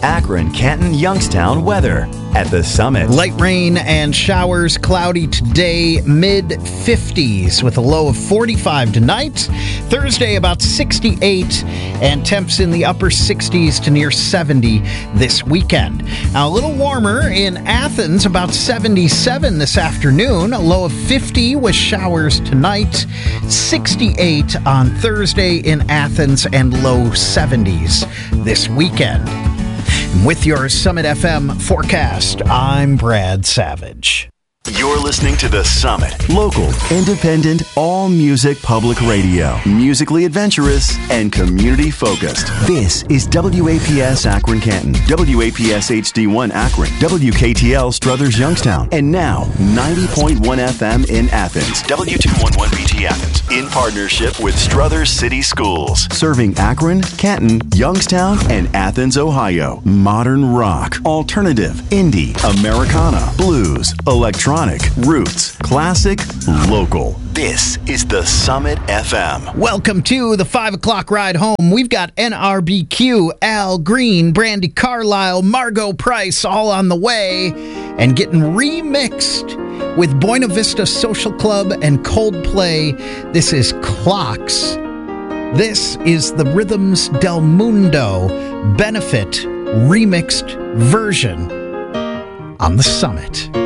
Akron, Canton, Youngstown weather at the Summit. Light rain and showers, cloudy today, mid-50s with a low of 45 tonight. Thursday, about 68, and temps in the upper 60s to near 70 this weekend. Now, a little warmer in Athens, about 77 this afternoon, a low of 50 with showers tonight, 68 on Thursday in Athens, and low 70s this weekend. With your Summit FM forecast, I'm Brad Savage. You're listening to The Summit. Local, independent, all-music public radio. Musically adventurous and community-focused. This is WAPS Akron Canton, WAPS HD1 Akron, WKTL Struthers Youngstown, and now 90.1 FM in Athens, W211BT Athens, in partnership with Struthers City Schools, serving Akron, Canton, Youngstown, and Athens, Ohio. Modern rock, alternative, indie, Americana, blues, electronic, roots, classic, local. This is the Summit FM. Welcome to the 5 o'clock ride home. We've got NRBQ, Al Green, Brandy Carlisle, Margot Price all on the way and getting remixed with Buena Vista Social Club and Coldplay. This is Clocks. This is the Rhythms del Mundo benefit remixed version on the Summit.